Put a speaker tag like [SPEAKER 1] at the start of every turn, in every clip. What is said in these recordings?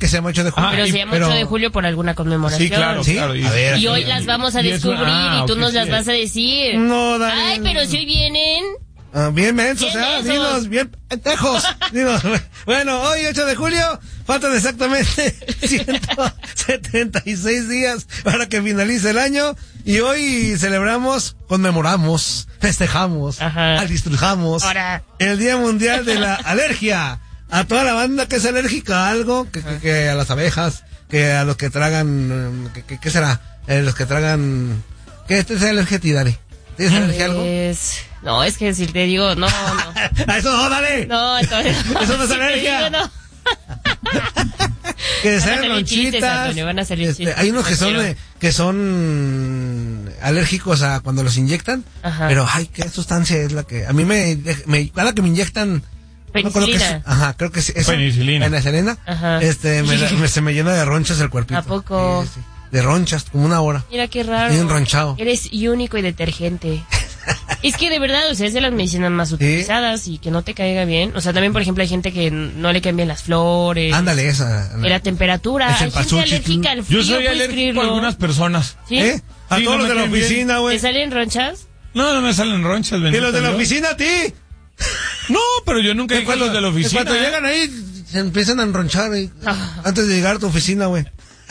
[SPEAKER 1] que se llama 8 de julio.
[SPEAKER 2] Pero se llama 8 de julio por alguna conmemoración.
[SPEAKER 3] Sí, claro,
[SPEAKER 1] ¿Sí?
[SPEAKER 3] claro.
[SPEAKER 1] A ver,
[SPEAKER 2] Y hoy las vamos a descubrir y tú nos las vas a decir.
[SPEAKER 1] No, Dani.
[SPEAKER 2] Ay, pero si hoy vienen...
[SPEAKER 1] Bien mensos,
[SPEAKER 2] Bien mensos.
[SPEAKER 1] dinos, bien pendejos. Dinos. Bueno, hoy 8 de julio, faltan exactamente 176 días para que finalice el año. Y hoy celebramos, conmemoramos, festejamos, alistrujamos el Día Mundial de la Alergia. A toda la banda que es alérgica a algo, que a las abejas, que a los que tragan, ¿qué será? Los que tragan, ¿qué es alergia a ti, Dani? ¿Tienes alergia a algo?
[SPEAKER 2] No, es que si te digo, no.
[SPEAKER 1] ¡A eso no, dale!
[SPEAKER 2] No, entonces...
[SPEAKER 1] ¡Eso no es alergia!
[SPEAKER 2] Digo, no.
[SPEAKER 1] Que sean ronchitas. Hay unos que son alérgicos a cuando los inyectan. Pero, ay, ¿qué sustancia es la que...? A mí cada que me inyectan...
[SPEAKER 2] Penicilina.
[SPEAKER 1] Creo que sí.
[SPEAKER 3] Penicilina.
[SPEAKER 1] Se me llena de ronchas el cuerpito.
[SPEAKER 2] ¿A poco?
[SPEAKER 1] Sí. De ronchas, como una hora.
[SPEAKER 2] Mira qué raro.
[SPEAKER 1] Bien ronchado.
[SPEAKER 2] Eres único y detergente. Es que de verdad, o sea, es de las medicinas más utilizadas y que no te caiga bien. O sea, también, por ejemplo, hay gente que no le caen bien las flores.
[SPEAKER 1] Ándale, esa.
[SPEAKER 2] Y la temperatura. Hay gente alérgica al frío.
[SPEAKER 3] Yo soy alérgico a algunas personas.
[SPEAKER 2] ¿Sí?
[SPEAKER 1] A todos los de la oficina, güey.
[SPEAKER 2] ¿Te salen ronchas?
[SPEAKER 3] No me salen ronchas.
[SPEAKER 1] ¿Y los de la oficina a ti?
[SPEAKER 3] No, pero yo nunca dije los de la oficina.
[SPEAKER 1] Cuando llegan ahí, se empiezan a enronchar antes de llegar a tu oficina, güey.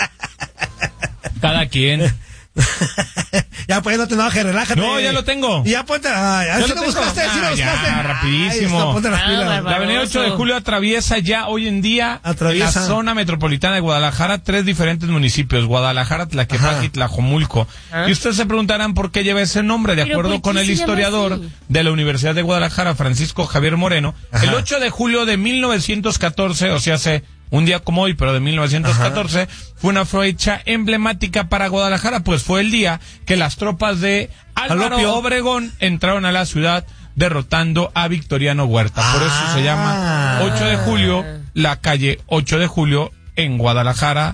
[SPEAKER 3] Cada quien.
[SPEAKER 1] Ya, pues, no te enojes, relájate.
[SPEAKER 3] No, ya lo tengo.
[SPEAKER 1] Ya ponte... ¿Sí lo buscaste?
[SPEAKER 3] Ya, rapidísimo.
[SPEAKER 1] Ponte las pilas.
[SPEAKER 3] La avenida 8 de julio atraviesa ya hoy en día la zona metropolitana de Guadalajara 3 diferentes municipios. Guadalajara, Tlaquepaque y Tlajomulco. Y ustedes se preguntarán por qué lleva ese nombre. De acuerdo con el historiador de la Universidad de Guadalajara, Francisco Javier Moreno, el 8 de julio de 1914, o sea, hace un día como hoy, pero de 1914, fue una fecha emblemática para Guadalajara, pues fue el día que las tropas de Álvaro Obregón entraron a la ciudad derrotando a Victoriano Huerta. Por eso se llama 8 de julio, la calle 8 de julio en Guadalajara,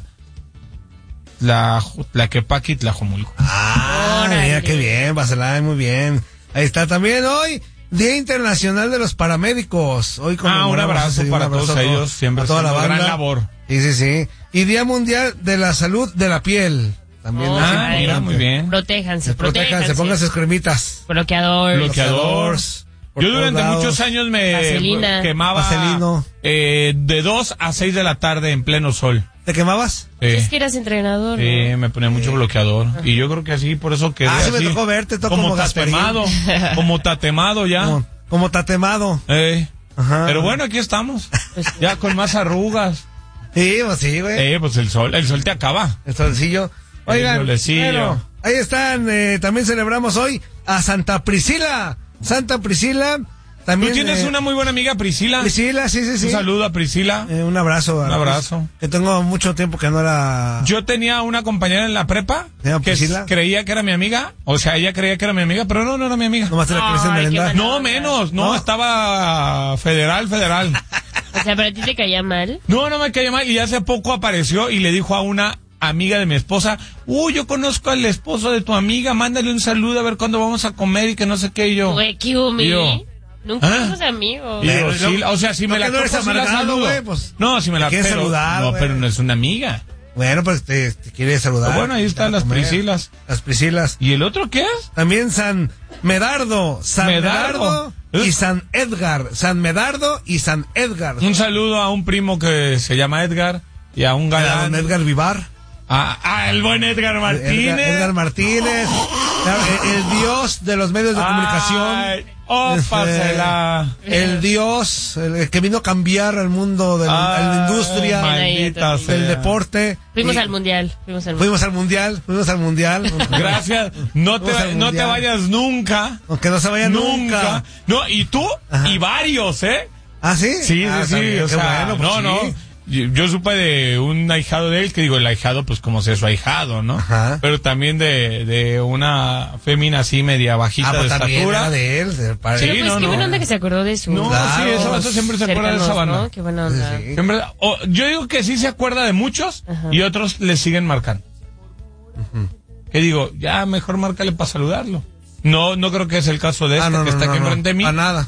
[SPEAKER 3] Tlaquepaque y Tlajomulco.
[SPEAKER 1] Mira qué bien, Baselay, muy bien. Ahí está también hoy. Día Internacional de los Paramédicos. Hoy
[SPEAKER 3] un abrazo para todos ellos, siempre
[SPEAKER 1] a toda la banda.
[SPEAKER 3] Gran labor.
[SPEAKER 1] Sí. Y Día Mundial de la Salud de la Piel. También.
[SPEAKER 3] Mira, muy bien.
[SPEAKER 2] Protéjanse.
[SPEAKER 1] Pónganse sus cremitas.
[SPEAKER 2] Bloqueadores.
[SPEAKER 3] Yo durante muchos años me quemaba de 2 a 6 de la tarde en pleno sol.
[SPEAKER 1] ¿Te quemabas?
[SPEAKER 2] Es que eras entrenador.
[SPEAKER 3] Sí, me ponía mucho bloqueador. Y yo creo que así, por eso quedé así.
[SPEAKER 1] Me tocó verte, como
[SPEAKER 3] tatemado. Como tatemado ya.
[SPEAKER 1] Como tatemado.
[SPEAKER 3] Pero bueno, aquí estamos. Ya con más arrugas.
[SPEAKER 1] Sí, güey.
[SPEAKER 3] Pues el sol te acaba.
[SPEAKER 1] El solcillo. Oigan,
[SPEAKER 3] bueno,
[SPEAKER 1] ahí están, también celebramos hoy a Santa Priscila. Santa Priscila. También,
[SPEAKER 3] tú tienes una muy buena amiga, Priscila.
[SPEAKER 1] Priscila, sí.
[SPEAKER 3] Un saludo a Priscila.
[SPEAKER 1] Un abrazo.
[SPEAKER 3] Un abrazo.
[SPEAKER 1] Que tengo mucho tiempo que no era...
[SPEAKER 3] Yo tenía una compañera en la prepa que creía que era mi amiga. O sea, ella creía que era mi amiga, pero no era mi amiga.
[SPEAKER 1] Nomás te la querías enmerendar.
[SPEAKER 3] No, menos. No, estaba federal.
[SPEAKER 2] O sea, ¿pero a ti te caía mal?
[SPEAKER 3] No me caía mal. Y hace poco apareció y le dijo a una amiga de mi esposa, yo conozco al esposo de tu amiga, mándale un saludo a ver cuándo vamos a comer y que no sé qué. Y yo...
[SPEAKER 2] Güey, ¿qué humilde? Nunca fuimos amigos.
[SPEAKER 3] O sea, si me la toco, si la saludo.
[SPEAKER 1] Pues,
[SPEAKER 3] no, si me la
[SPEAKER 1] quiere saludar.
[SPEAKER 3] No, pero no es una amiga.
[SPEAKER 1] Bueno, pues te quiere saludar.
[SPEAKER 3] Pero bueno, ahí están las Priscilas.
[SPEAKER 1] Las Priscilas.
[SPEAKER 3] ¿Y el otro qué es?
[SPEAKER 1] También San Medardo. Y San Edgar. San Medardo y San Edgar.
[SPEAKER 3] Un saludo a un primo que se llama Edgar y a un galán.
[SPEAKER 1] Don Edgar Vivar.
[SPEAKER 3] El buen Edgar Martínez.
[SPEAKER 1] Edgar Martínez. El dios de los medios de comunicación. El dios, el que vino a cambiar el mundo de la industria, del deporte.
[SPEAKER 2] Fuimos al mundial.
[SPEAKER 1] Fuimos al mundial.
[SPEAKER 3] Gracias. No te vayas nunca.
[SPEAKER 1] Aunque no se vaya nunca.
[SPEAKER 3] No, y tú y varios, ¿eh?
[SPEAKER 1] ¿Ah, sí?
[SPEAKER 3] Sí. O sea,
[SPEAKER 1] bueno, pues
[SPEAKER 3] no. Yo supe de un ahijado de él, que digo, el ahijado, pues como sea su ahijado, ¿no?
[SPEAKER 1] Ajá.
[SPEAKER 3] Pero también de una fémina así media bajita de estatura.
[SPEAKER 1] Era de él, del padre.
[SPEAKER 3] Sí,
[SPEAKER 2] pero pues qué buena onda que se acordó de eso.
[SPEAKER 3] No, claro, sí, esa banda siempre se acuerda de esa banda.
[SPEAKER 2] ¿No? Qué buena onda.
[SPEAKER 1] Sí.
[SPEAKER 3] Siempre, yo digo que sí se acuerda de muchos y otros le siguen marcando. Que digo, ya mejor márcale para saludarlo. No creo que es el caso de que está aquí enfrente de mí.
[SPEAKER 1] Para nada.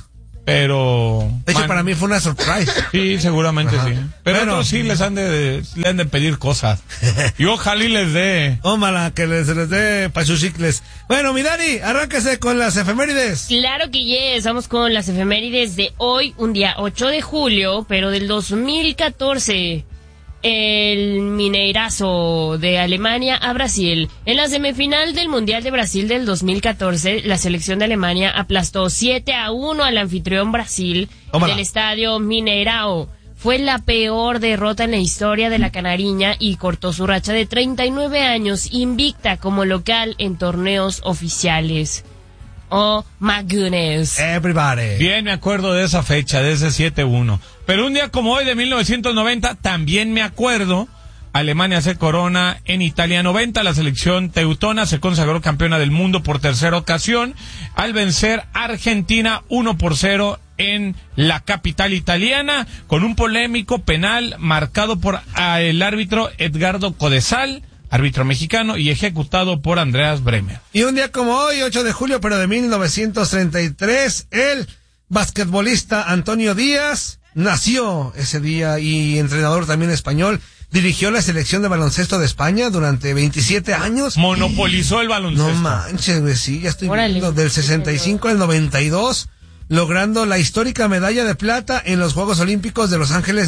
[SPEAKER 3] pero...
[SPEAKER 1] De hecho, para mí fue una surprise.
[SPEAKER 3] Sí, seguramente sí. Pero bueno, otros sí le han de pedir cosas. Y ojalá y les dé.
[SPEAKER 1] Ómala, que les dé pachuchicles. Bueno, mi Dani, arráncase con las efemérides.
[SPEAKER 2] Claro que yes, vamos con las efemérides de hoy, un día 8 de julio, pero del 2014. El Mineirazo de Alemania a Brasil. En la semifinal del Mundial de Brasil del 2014, la selección de Alemania aplastó 7-1 al anfitrión Brasil del estadio Mineirao. Fue la peor derrota en la historia de la canariña y cortó su racha de 39 años invicta como local en torneos oficiales. Oh my goodness.
[SPEAKER 1] Everybody.
[SPEAKER 3] Bien me acuerdo de esa fecha, de ese 7-1. Pero un día como hoy de 1990, también me acuerdo, Alemania se corona en Italia 90, la selección teutona se consagró campeona del mundo por tercera ocasión, al vencer a Argentina 1-0 en la capital italiana, con un polémico penal marcado por el árbitro Edgardo Codesal, árbitro mexicano, y ejecutado por Andreas Bremer.
[SPEAKER 1] Y un día como hoy, 8 de julio, pero de 1933, el basquetbolista Antonio Díaz nació ese día y entrenador también español. Dirigió la selección de baloncesto de España durante 27 años.
[SPEAKER 3] Monopolizó el baloncesto.
[SPEAKER 1] No manches, güey, sí, ya estoy viendo. Del 65 al 92, logrando la histórica medalla de plata en los Juegos Olímpicos de Los Ángeles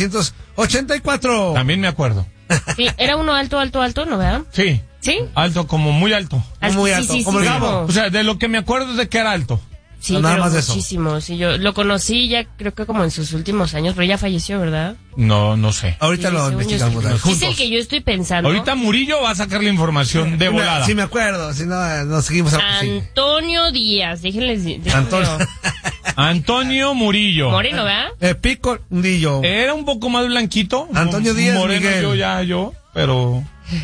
[SPEAKER 1] 1984.
[SPEAKER 3] También me acuerdo.
[SPEAKER 2] Sí, era uno alto, ¿no, verdad?
[SPEAKER 3] Sí.
[SPEAKER 2] ¿Sí?
[SPEAKER 3] Alto, como muy alto.
[SPEAKER 1] Muy alto,
[SPEAKER 2] sí,
[SPEAKER 1] como el Gabo.
[SPEAKER 3] O sea, de lo que me acuerdo es de que era alto.
[SPEAKER 2] Sí,
[SPEAKER 1] no, nada
[SPEAKER 2] pero
[SPEAKER 1] más de
[SPEAKER 2] muchísimo. Sí, yo lo conocí ya creo que como en sus últimos años, pero ya falleció, ¿verdad?
[SPEAKER 3] No sé.
[SPEAKER 1] Ahorita lo investigamos.
[SPEAKER 2] Es el que yo estoy pensando.
[SPEAKER 3] Ahorita Murillo va a sacar la información de volada.
[SPEAKER 1] Sí, me acuerdo. Si no, nos seguimos a
[SPEAKER 2] Antonio Díaz, déjenles.
[SPEAKER 3] Antonio Murillo.
[SPEAKER 2] Moreno, ¿verdad?
[SPEAKER 1] Pico Murillo.
[SPEAKER 3] Era un poco más blanquito.
[SPEAKER 1] Antonio Díaz
[SPEAKER 3] Moreno,
[SPEAKER 1] Miguel.
[SPEAKER 3] yo, pero...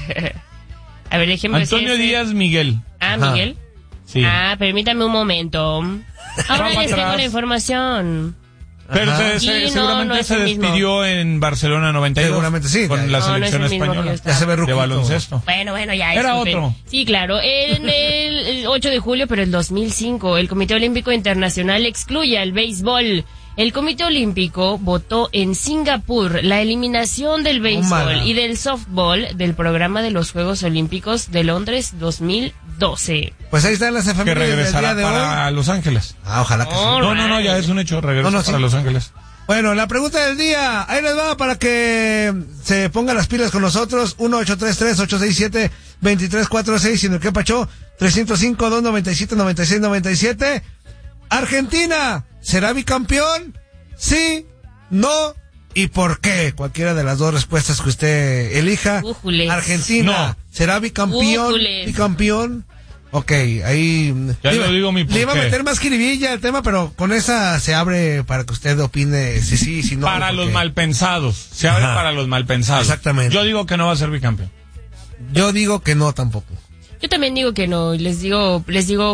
[SPEAKER 2] A ver, déjenme
[SPEAKER 3] Antonio Díaz Miguel.
[SPEAKER 2] Ah, Miguel.
[SPEAKER 3] Sí.
[SPEAKER 2] Ah, permítame un momento. Ahora les tengo la información.
[SPEAKER 3] Pero seguramente se despidió en Barcelona 92.
[SPEAKER 1] Seguramente sí.
[SPEAKER 3] Con la selección española.
[SPEAKER 1] Ya se ve ruquito.
[SPEAKER 3] De baloncesto.
[SPEAKER 2] Bueno, ya.
[SPEAKER 3] Era otro.
[SPEAKER 2] Sí, claro. En el 8 de julio, pero el 2005, el Comité Olímpico Internacional excluye al béisbol. El Comité Olímpico votó en Singapur la eliminación del béisbol y del softball del programa de los Juegos Olímpicos de Londres 2012.
[SPEAKER 1] Pues ahí están las efemérides.
[SPEAKER 3] Que regresará para Los Ángeles.
[SPEAKER 1] Ojalá que sí.
[SPEAKER 3] No, ya es un hecho, regresa para Los Ángeles.
[SPEAKER 1] Bueno, la pregunta del día, ahí les va para que se pongan las pilas con nosotros. 1-833-867-2346 y en el que pachó 305-297-9697. Argentina, ¿será bicampeón? ¿Sí? ¿No? ¿Y por qué? Cualquiera de las dos respuestas que usted elija. Argentina, ¿será bicampeón? ¿Bicampeón? Ok, ahí...
[SPEAKER 3] Ya lo digo mi por
[SPEAKER 1] Le iba a meter más jiribilla el tema, pero con esa se abre para que usted opine si sí, si no.
[SPEAKER 3] Para los malpensados. Se abre para los malpensados.
[SPEAKER 1] Exactamente.
[SPEAKER 3] Yo digo que no va a ser bicampeón.
[SPEAKER 1] Yo digo que no tampoco.
[SPEAKER 2] Yo también digo que no, les digo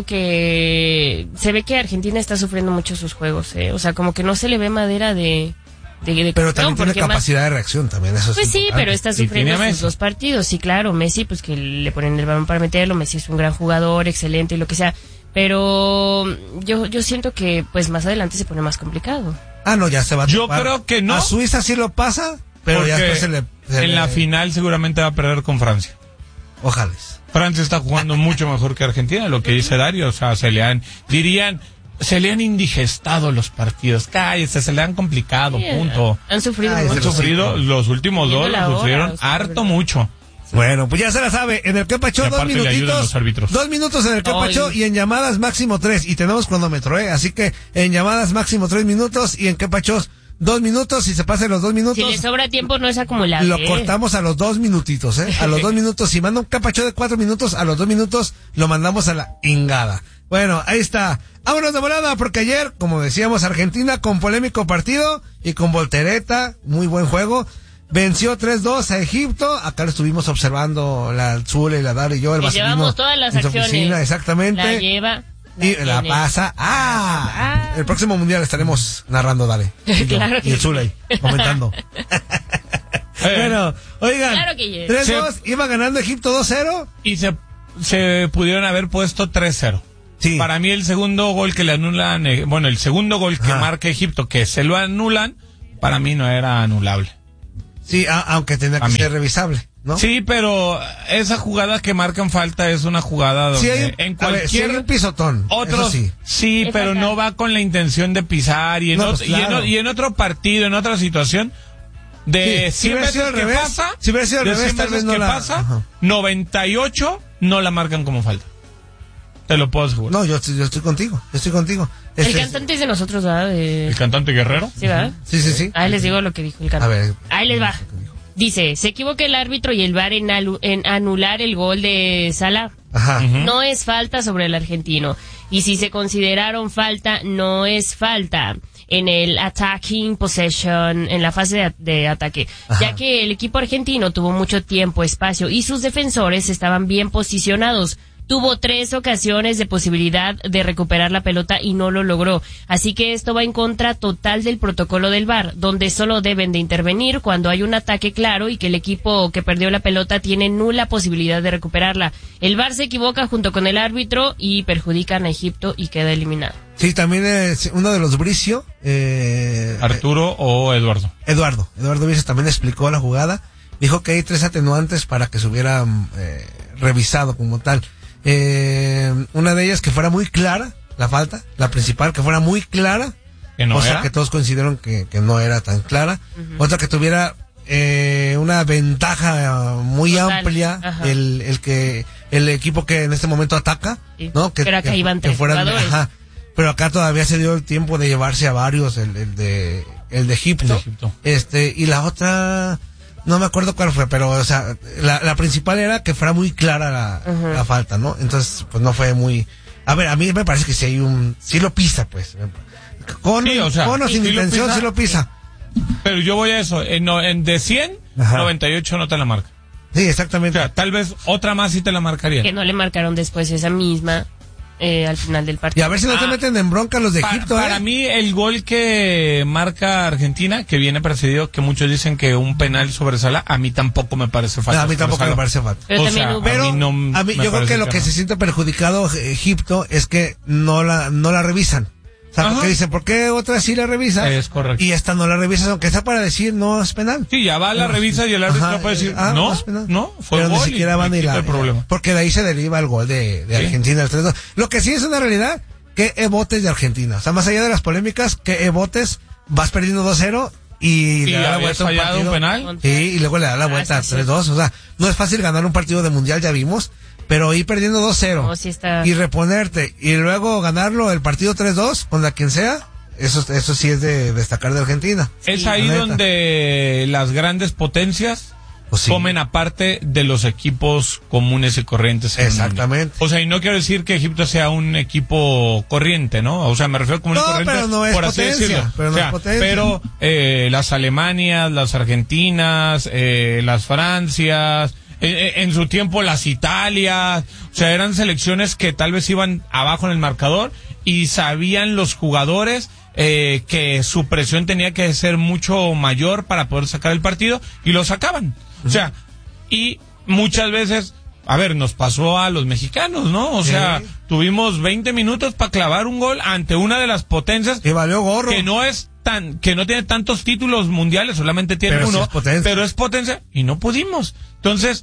[SPEAKER 2] que se ve que Argentina está sufriendo mucho sus juegos, o sea, como que no se le ve madera de
[SPEAKER 1] pero también tiene capacidad de reacción también, eso
[SPEAKER 2] pues
[SPEAKER 1] es
[SPEAKER 2] sí, pero está sufriendo sus
[SPEAKER 3] Messi.
[SPEAKER 2] 2 partidos, sí, claro, Messi, pues que le ponen el balón para meterlo, Messi es un gran jugador, excelente y lo que sea, pero yo siento que pues más adelante se pone más complicado.
[SPEAKER 1] No, ya se va a
[SPEAKER 3] Yo creo que no.
[SPEAKER 1] A Suiza sí lo pasa, pero ya después
[SPEAKER 3] en la final seguramente va a perder con Francia.
[SPEAKER 1] Ojalá.
[SPEAKER 3] Francia está jugando mucho mejor que Argentina, lo que dice Dario, o sea, se le han indigestado los partidos, cállese, se le han complicado, punto.
[SPEAKER 2] Han sufrido
[SPEAKER 3] los últimos dos, lo sufrieron harto mucho.
[SPEAKER 1] Bueno, pues ya se la sabe, en el que pachó 2 minutitos, 2 minutos en el que pachó y en llamadas máximo 3, y tenemos cronómetro, así que en llamadas máximo 3 minutos y en que pachó 2 minutos, y se pasen los 2 minutos.
[SPEAKER 2] Si le sobra tiempo no es acumulable.
[SPEAKER 1] Lo cortamos a los 2 minutitos, a los 2 minutos. Si manda un capacho de 4 minutos, a los 2 minutos lo mandamos a la ingada. Bueno, ahí está. Vámonos de volada, porque ayer, como decíamos, Argentina con polémico partido y con voltereta, muy buen juego. Venció 3-2 a Egipto. Acá lo estuvimos observando la Zule y la Dar y yo, el Vaselino.
[SPEAKER 2] Llevamos todas las acciones.
[SPEAKER 1] Oficina, exactamente.
[SPEAKER 2] La lleva.
[SPEAKER 1] Y la pasa. El próximo mundial estaremos narrando, dale.
[SPEAKER 2] Claro
[SPEAKER 1] y el Zuley comentando. Bueno, oigan,
[SPEAKER 2] claro que
[SPEAKER 1] 3-2, iba ganando Egipto 2-0.
[SPEAKER 3] Y se pudieron haber puesto 3-0. Sí. Para mí el segundo gol que le anulan, el segundo gol que marca Egipto, que se lo anulan, para mí no era anulable.
[SPEAKER 1] Sí, aunque tenía que ser revisable, ¿no?
[SPEAKER 3] Sí, pero esa jugada que marcan falta es una jugada donde
[SPEAKER 1] sí en cualquier
[SPEAKER 3] hay un
[SPEAKER 1] pisotón.
[SPEAKER 3] Otros sí, pero no va con la intención de pisar y en otro partido, en otra situación de 100 veces que pasa,
[SPEAKER 1] si hubiera sido al revés, tal vez no
[SPEAKER 3] que pasa, 98 no la marcan como falta. Te lo puedo asegurar.
[SPEAKER 1] No, yo estoy contigo.
[SPEAKER 2] El cantante es de nosotros, ¿verdad?
[SPEAKER 3] ¿El cantante Guerrero?
[SPEAKER 2] Sí, ¿verdad?
[SPEAKER 1] Sí.
[SPEAKER 2] Ahí les digo lo que dijo el cantante. A ver. Ahí les va. Dice, se equivoca el árbitro y el VAR en anular el gol de Salah.
[SPEAKER 1] Ajá.
[SPEAKER 2] No es falta sobre el argentino. Y si se consideraron falta, no es falta en el attacking possession, en la fase de ataque. Ajá. Ya que el equipo argentino tuvo mucho tiempo, espacio y sus defensores estaban bien posicionados. Tuvo 3 ocasiones de posibilidad de recuperar la pelota y no lo logró. Así que esto va en contra total del protocolo del VAR, donde solo deben de intervenir cuando hay un ataque claro y que el equipo que perdió la pelota tiene nula posibilidad de recuperarla. El VAR se equivoca junto con el árbitro y perjudican a Egipto y queda eliminado.
[SPEAKER 1] Sí, también es uno de los Bricio.
[SPEAKER 3] ¿Arturo o Eduardo?
[SPEAKER 1] Eduardo Bricio también explicó la jugada. Dijo que hay 3 atenuantes para que se hubiera revisado como tal. Una de ellas que fuera muy clara la falta, la principal que fuera muy clara, cosa que todos consideraron que no era tan clara. Otra que tuviera una ventaja muy amplia el equipo que en este momento ataca, ¿no?
[SPEAKER 2] Pero acá iban 3 jugadores.
[SPEAKER 1] Pero acá todavía se dio el tiempo de llevarse a varios, el de Egipto. Y la otra no me acuerdo cuál fue, pero o sea, la principal era que fuera muy clara la falta, ¿no? Entonces, pues no fue muy... A ver, a mí me parece que si hay sí lo pisa, pues. Con o sin intención, sí lo pisa.
[SPEAKER 3] Pero yo voy a eso, de 100, 98 no te la marca.
[SPEAKER 1] Sí, exactamente.
[SPEAKER 3] O sea, tal vez otra más sí te la marcaría.
[SPEAKER 2] Que no le marcaron después esa misma... al final del partido.
[SPEAKER 1] Y a ver si no te meten en bronca los de Egipto.
[SPEAKER 3] Para mí, el gol que marca Argentina, que viene precedido, que muchos dicen que un penal sobre Salah, a mí tampoco me parece falta.
[SPEAKER 1] A mí tampoco me parece falta.
[SPEAKER 2] Pero
[SPEAKER 1] yo creo que lo que se siente perjudicado Egipto es que no la revisan. O sea, porque dicen, ¿por qué otra sí la revisa?
[SPEAKER 3] Es correcto.
[SPEAKER 1] Y esta no la revisa, aunque está para decir no es penal.
[SPEAKER 3] Sí, ya va, la revisa y el árbitro puede decir, no es penal. No, fue
[SPEAKER 1] pero
[SPEAKER 3] gol.
[SPEAKER 1] Ni siquiera van a ir problema. Porque de ahí se deriva el gol de Argentina, el 3-2. Lo que sí es una realidad, que botes de Argentina. O sea, más allá de las polémicas, que botes, vas perdiendo 2-0 y le da la vuelta a un partido.
[SPEAKER 3] Penal.
[SPEAKER 1] Sí, y luego le da la vuelta a 3-2. O sea, no es fácil ganar un partido de mundial, ya vimos. Pero ir perdiendo 2-0
[SPEAKER 2] sí está...
[SPEAKER 1] y reponerte y luego ganarlo el partido 3-2 contra quien sea, eso sí es de destacar de Argentina.
[SPEAKER 3] Es ahí donde las grandes potencias comen aparte de los equipos comunes y corrientes.
[SPEAKER 1] Exactamente.
[SPEAKER 3] O sea, y no quiero decir que Egipto sea un equipo corriente, ¿no? O sea, me refiero a común y corriente,
[SPEAKER 1] pero no es
[SPEAKER 3] por
[SPEAKER 1] potencia,
[SPEAKER 3] así decirlo.
[SPEAKER 1] Pero no es potencia.
[SPEAKER 3] Pero las Alemanias, las Argentinas, las Francias, en su tiempo las Italias, o sea, eran selecciones que tal vez iban abajo en el marcador y sabían los jugadores que su presión tenía que ser mucho mayor para poder sacar el partido y lo sacaban. O sea, y muchas veces, a ver, nos pasó a los mexicanos, ¿no? O sea, tuvimos 20 minutos para clavar un gol ante una de las potencias
[SPEAKER 1] que valió gorro,
[SPEAKER 3] que no tiene tantos títulos mundiales, solamente tiene uno, pero es potencia y no pudimos. Entonces,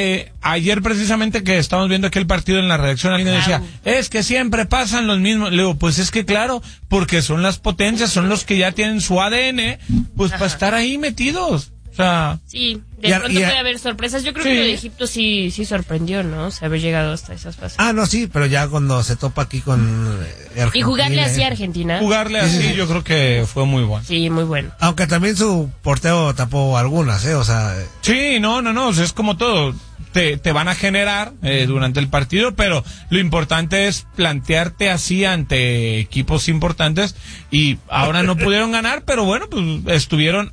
[SPEAKER 3] ayer precisamente que estábamos viendo aquí el partido en la redacción, alguien decía, es que siempre pasan los mismos. Le digo, pues es que claro, porque son las potencias, son los que ya tienen su ADN, pues para estar ahí metidos. O sea,
[SPEAKER 2] sí, de pronto puede haber sorpresas. Yo creo que lo de Egipto sí sorprendió, ¿no? O sea, haber llegado hasta esas fases.
[SPEAKER 1] No, sí, pero ya cuando se topa aquí con Argentina.
[SPEAKER 2] Y jugarle así a Argentina.
[SPEAKER 3] Jugarle así, yo creo que fue muy bueno.
[SPEAKER 2] Sí, muy bueno.
[SPEAKER 1] Aunque también su portero tapó algunas, o sea.
[SPEAKER 3] Sí, no, o sea, es como todo. Te van a generar durante el partido, pero lo importante es plantearte así ante equipos importantes y ahora no pudieron ganar, pero bueno, pues estuvieron,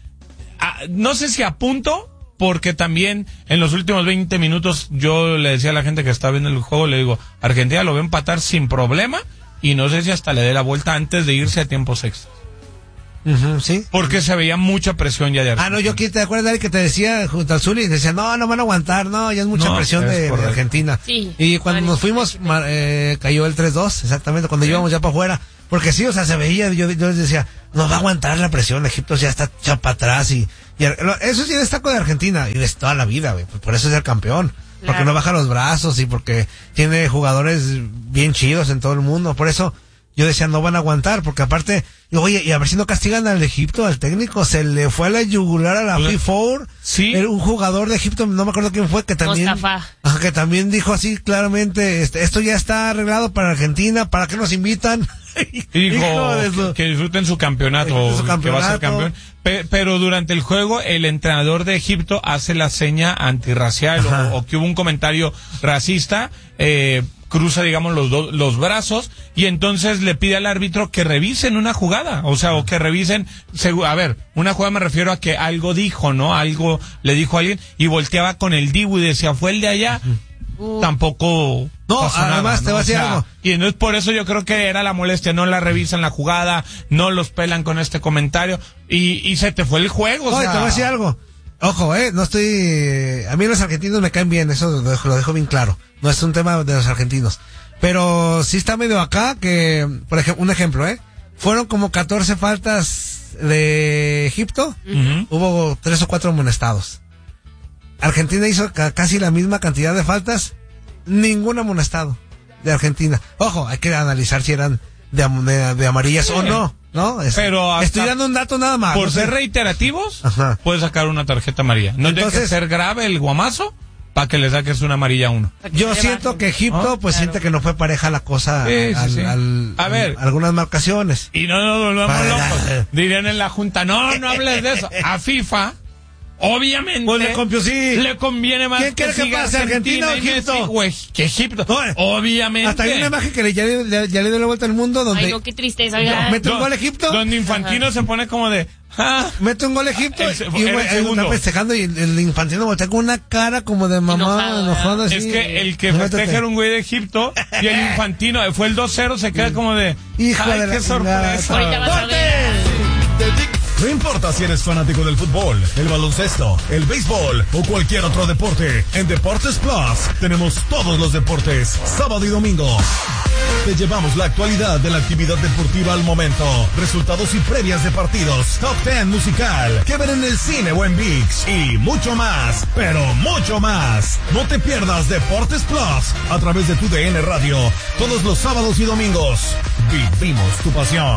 [SPEAKER 3] no sé si a punto, porque también en los últimos 20 minutos yo le decía a la gente que estaba viendo el juego, le digo, Argentina lo va a empatar sin problema y no sé si hasta le dé la vuelta antes de irse a tiempos extras.
[SPEAKER 1] Sí.
[SPEAKER 3] Porque se veía mucha presión ya de Argentina.
[SPEAKER 1] No, yo aquí te acuerdas, Dari, que te decía junto al Zuli, decía, no van a aguantar, ya es mucha presión de Argentina.
[SPEAKER 2] Sí.
[SPEAKER 1] Y cuando nos fuimos, cayó el 3-2, exactamente, cuando íbamos ya para afuera. Porque sí, o sea, se veía, yo les decía, no va a aguantar la presión, Egipto ya está para atrás y eso sí destaco de Argentina, y de toda la vida, güey, por eso es el campeón. Claro. Porque no baja los brazos y porque tiene jugadores bien chidos en todo el mundo, por eso yo decía, no van a aguantar, porque aparte, oye, y a ver si no castigan al Egipto, al técnico, se le fue a la yugular a la P4.
[SPEAKER 3] Sí.
[SPEAKER 1] Un jugador de Egipto, no me acuerdo quién fue, que también, que también dijo así claramente, esto ya está arreglado para Argentina, ¿para qué nos invitan?
[SPEAKER 3] Dijo que disfruten su campeonato, que va a ser campeón. Pero durante el juego, el entrenador de Egipto hace la seña antirracial o que hubo un comentario racista, cruza, digamos, los brazos y entonces le pide al árbitro que revisen una jugada, o que revisen, a ver, una jugada me refiero a que algo dijo, ¿no? Algo le dijo a alguien y volteaba con el dibu y decía, fue el de allá. Tampoco pasó
[SPEAKER 1] además
[SPEAKER 3] nada,
[SPEAKER 1] te va a decir algo.
[SPEAKER 3] Y entonces por eso yo creo que era la molestia, no la revisan la jugada, no los pelan con este comentario y se te fue el juego.
[SPEAKER 1] Te voy a decir algo. Ojo, no estoy... A mí los argentinos me caen bien, eso lo dejo bien claro. No es un tema de los argentinos. Pero sí está medio acá que, por ejemplo, un ejemplo, fueron como 14 faltas de Egipto, hubo 3 o 4 amonestados. Argentina hizo casi la misma cantidad de faltas, ningún amonestado de Argentina. Ojo, hay que analizar si eran de amarillas o no. Pero estoy dando un dato nada más.
[SPEAKER 3] Por ser reiterativos, puedes sacar una tarjeta amarilla. No tiene que ser grave el guamazo para que le saques una amarilla a uno.
[SPEAKER 1] Yo siento que Egipto, siente que no fue pareja la cosa
[SPEAKER 3] a ver,
[SPEAKER 1] algunas marcaciones.
[SPEAKER 3] Y no nos volvamos locos. Dirían en la junta, no hables de eso. A FIFA, obviamente, le conviene más.
[SPEAKER 1] ¿Quién quiere que pase, Argentina o Egipto?
[SPEAKER 3] Que Egipto. Obviamente.
[SPEAKER 1] Hasta hay una imagen que ya le dio la vuelta al mundo donde...
[SPEAKER 2] Ay, no, qué tristeza.
[SPEAKER 1] ¿Mete un gol Egipto?
[SPEAKER 3] Donde Infantino se pone como de...
[SPEAKER 1] Mete un gol Egipto y está festejando y el Infantino voltea con una cara como de mamá enojada así.
[SPEAKER 3] Es que el que festeja era un güey de Egipto y el Infantino fue el 2-0, se queda como de...
[SPEAKER 1] Hijo de
[SPEAKER 3] qué sorpresa.
[SPEAKER 4] No importa si eres fanático del fútbol, el baloncesto, el béisbol o cualquier otro deporte, en Deportes Plus tenemos todos los deportes, sábado y domingo. Te llevamos la actualidad de la actividad deportiva al momento, resultados y previas de partidos, top 10 musical, que ver en el cine o en ViX y mucho más, pero mucho más. No te pierdas Deportes Plus a través de tu DN Radio, todos los sábados y domingos. Vivimos tu pasión.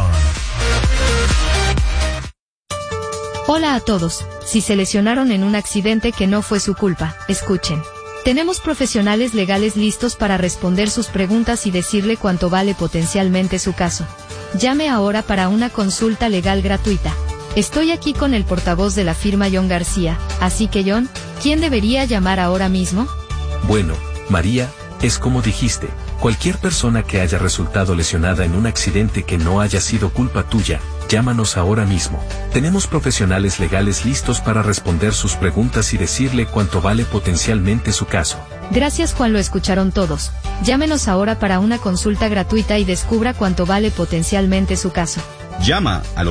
[SPEAKER 5] Hola a todos, si se lesionaron en un accidente que no fue su culpa, escuchen. Tenemos profesionales legales listos para responder sus preguntas y decirle cuánto vale potencialmente su caso. Llame ahora para una consulta legal gratuita. Estoy aquí con el portavoz de la firma John García, así que John, ¿quién debería llamar ahora mismo?
[SPEAKER 6] Bueno, María, es como dijiste, cualquier persona que haya resultado lesionada en un accidente que no haya sido culpa tuya, llámanos ahora mismo. Tenemos profesionales legales listos para responder sus preguntas y decirle cuánto vale potencialmente su caso.
[SPEAKER 5] Gracias, Juan, lo escucharon todos. Llámenos ahora para una consulta gratuita y descubra cuánto vale potencialmente su caso.
[SPEAKER 7] Llama al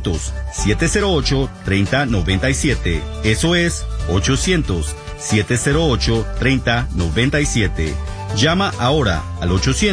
[SPEAKER 7] 800-708-3097. Eso es 800-708-3097. Llama ahora al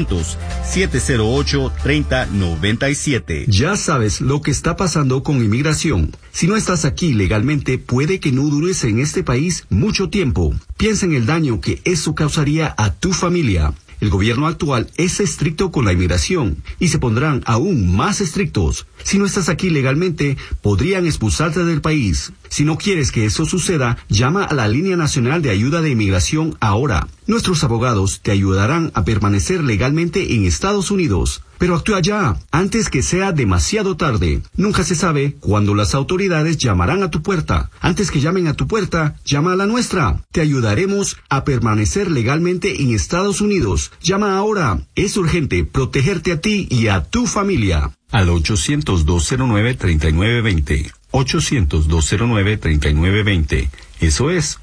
[SPEAKER 7] 800-708-3097.
[SPEAKER 8] Ya sabes lo que está pasando con inmigración. Si no estás aquí legalmente, puede que no dures en este país mucho tiempo. Piensa en el daño que eso causaría a tu familia. El gobierno actual es estricto con la inmigración y se pondrán aún más estrictos. Si no estás aquí legalmente, podrían expulsarte del país. Si no quieres que eso suceda, llama a la Línea Nacional de Ayuda de Inmigración ahora. Nuestros abogados te ayudarán a permanecer legalmente en Estados Unidos. Pero actúa ya, antes que sea demasiado tarde. Nunca se sabe cuándo las autoridades llamarán a tu puerta. Antes que llamen a tu puerta, llama a la nuestra. Te ayudaremos a permanecer legalmente en Estados Unidos. Llama ahora. Es urgente protegerte a ti y a tu familia. Al 800-209-3920. 800-209-3920. Eso es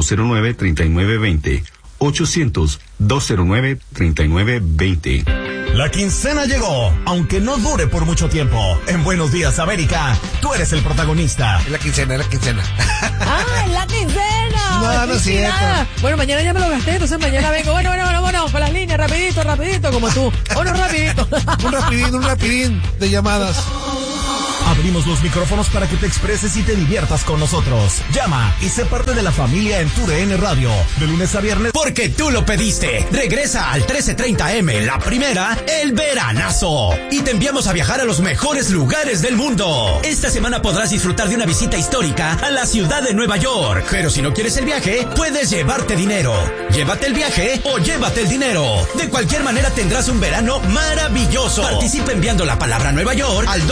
[SPEAKER 8] 800-209-3920. 800-209-3920.
[SPEAKER 4] La quincena llegó, aunque no dure por mucho tiempo. En Buenos Días, América, tú eres el protagonista.
[SPEAKER 1] Es la quincena.
[SPEAKER 9] ¡Ah, es la quincena!
[SPEAKER 1] No es cierto.
[SPEAKER 9] Bueno, mañana ya me lo gasté, entonces mañana vengo. Bueno, con las líneas, rapidito, como tú. Rapidito.
[SPEAKER 1] un rapidín de llamadas.
[SPEAKER 4] Abrimos los micrófonos para que te expreses y te diviertas con nosotros. Llama y sé parte de la familia en TUDN Radio. De lunes a viernes.
[SPEAKER 10] Porque tú lo pediste. Regresa al 1330M, la primera, el veranazo. Y te enviamos a viajar a los mejores lugares del mundo. Esta semana podrás disfrutar de una visita histórica a la ciudad de Nueva York. Pero si no quieres el viaje, puedes llevarte dinero. Llévate el viaje o llévate el dinero. De cualquier manera tendrás un verano maravilloso. Participa enviando la palabra Nueva York al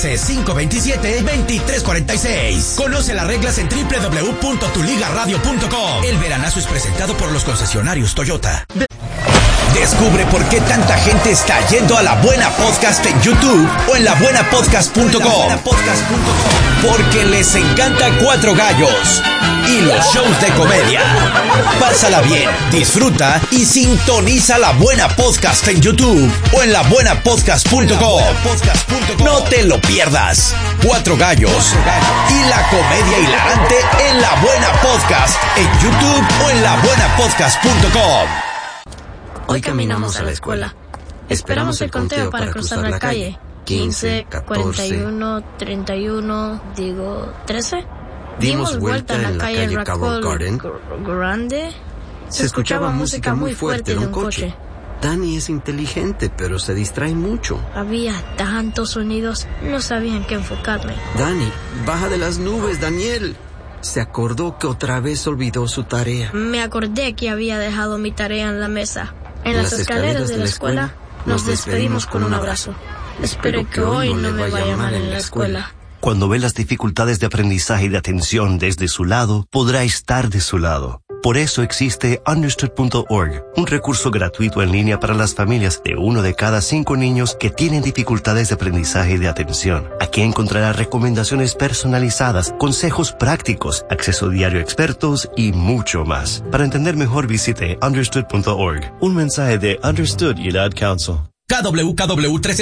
[SPEAKER 10] 213-527-2346. Conoce las reglas en www.tuligaradio.com. El veranazo es presentado por los concesionarios Toyota. Descubre por qué tanta gente está yendo a La Buena Podcast en YouTube o en labuenapodcast.com. Porque les encanta Cuatro Gallos y los shows de comedia. Pásala bien, disfruta y sintoniza La Buena Podcast en YouTube o en labuenapodcast.com. No te lo pierdas. Cuatro Gallos y la comedia hilarante en La Buena Podcast en YouTube o en labuenapodcast.com.
[SPEAKER 11] Hoy caminamos a la escuela. Esperamos el conteo para cruzar la calle. 15, 41, 31, 13. Dimos vuelta en la calle Raccoon Garden. Grande. Se escuchaba música muy fuerte de un coche.
[SPEAKER 12] Dani es inteligente, pero se distrae mucho.
[SPEAKER 11] Había tantos sonidos, no sabía en qué enfocarme.
[SPEAKER 12] Dani, baja de las nubes, Daniel. Se acordó que otra vez olvidó su tarea.
[SPEAKER 11] Me acordé que había dejado mi tarea en la mesa. En las escaleras de la escuela nos despedimos con un abrazo. Espero que hoy no me vaya mal en la escuela.
[SPEAKER 13] Cuando ve las dificultades de aprendizaje y de atención desde su lado, podrá estar de su lado. Por eso existe Understood.org, un recurso gratuito en línea para las familias de 1 de cada 5 niños que tienen dificultades de aprendizaje y de atención. Aquí encontrará recomendaciones personalizadas, consejos prácticos, acceso diario a expertos y mucho más. Para entender mejor, visite Understood.org. Un mensaje de Understood y el Ad Council.
[SPEAKER 10] KWKW 13